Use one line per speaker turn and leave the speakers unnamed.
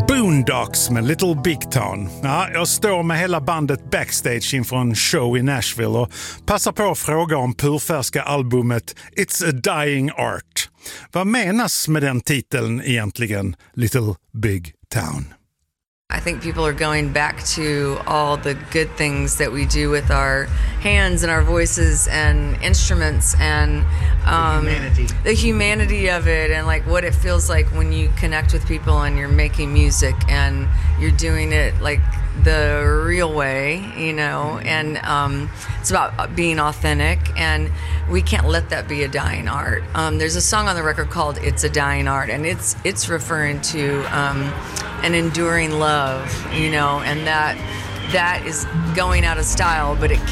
Boondocks med Little Big Town. Ja, jag står med hela bandet backstage inför en show i Nashville och passar på att fråga om purfärska albumet It's a Dying Art. Vad menas med den titeln egentligen, Little Big Town?
I think people are going back to all the good things that we do with our hands and our voices and instruments and the humanity of it, and like what it feels like when you connect with people and you're making music and you're doing it like the real way, you know, and it's about being authentic, and we can't let that be a dying art. There's a song on the record called It's a Dying Art, and it's referring to an enduring love, you know, and that is going out of style, but it